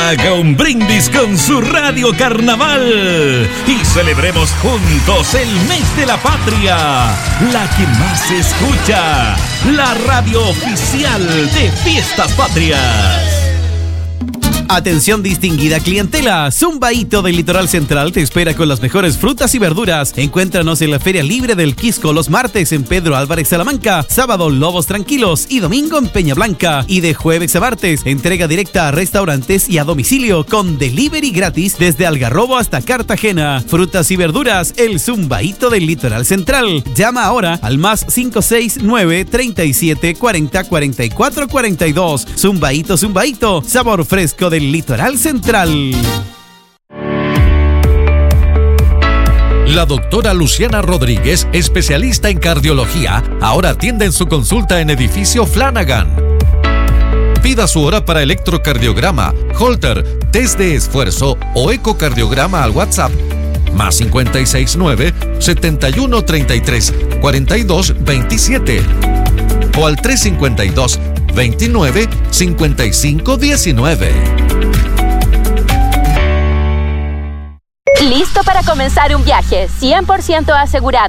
Haga un brindis con su Radio Carnaval y celebremos juntos el mes de la patria, la que más se escucha, la radio oficial de Fiestas Patrias. Atención distinguida clientela, Zumbaito del Litoral Central te espera con las mejores frutas y verduras. Encuéntranos en la Feria Libre del Quisco los martes en Pedro Álvarez Salamanca, sábado Lobos Tranquilos y domingo en Peña Blanca. Y de jueves a martes, entrega directa a restaurantes y a domicilio con delivery gratis desde Algarrobo hasta Cartagena. Frutas y verduras, el Zumbaito del Litoral Central. Llama ahora al más 569 37 40 44 42. Zumbaito, sabor fresco del Litoral Central. La doctora Luciana Rodríguez, especialista en cardiología, ahora atiende en su consulta en Edificio Flanagan. Pida su hora para electrocardiograma, Holter, test de esfuerzo o ecocardiograma al WhatsApp más 569 71 33 42 27 o al 352 29 55 19. ¿Listo para comenzar un viaje 100% asegurado